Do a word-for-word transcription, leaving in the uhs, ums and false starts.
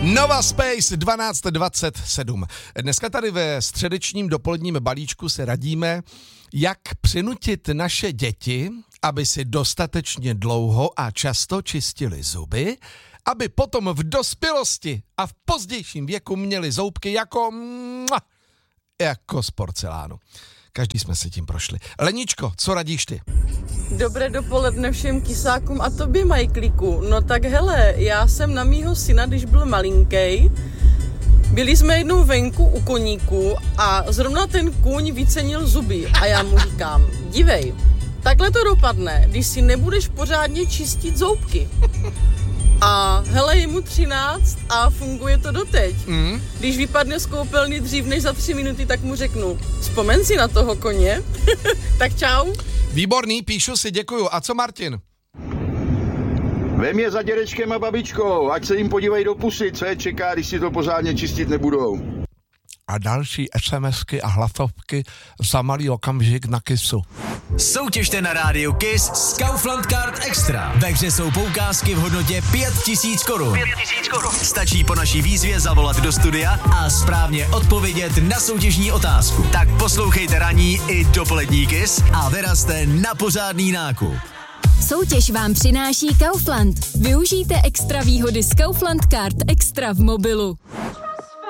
Nova Space dvanáct dvacet sedm. Dneska tady ve středečním dopoledním balíčku se radíme, jak přinutit naše děti, aby si dostatečně dlouho a často čistili zuby, aby potom v dospělosti a v pozdějším věku měli zoubky jako, jako z porcelánu. Každý jsme si tím prošli. Leničko, co radíš ty? Dobré dopoledne všem kysákům a tobě, Majklíku. No tak hele, já jsem na mýho syna, když byl malinkej, byli jsme jednou venku u koníku a zrovna ten kůň vycenil zuby a já mu říkám, dívej, takhle to dopadne, když si nebudeš pořádně čistit zoubky. A hele, je mu třináct a funguje to doteď. Mm. Když vypadne z koupelny dřív než za tři minuty, tak mu řeknu, vzpomeň si na toho koně. Tak čau. Výborný, píšu si, děkuju. A co Martin? Vem je za dědečkem a babičkou, ať se jim podívají do pusy, co je čeká, když si to pořádně čistit nebudou. A další SMSky a hlasovky za malý okamžik na Kissu. Soutěžte na rádiu Kiss s Kaufland Card Extra. Ve hře jsou poukázky v hodnotě pět tisíc korun. Stačí po naší výzvě zavolat do studia a správně odpovědět na soutěžní otázku. Tak poslouchejte ranní i dopolední Kiss a vyrazte na pořádný nákup. Soutěž vám přináší Kaufland. Využijte extra výhody z Kaufland Card Extra v mobilu.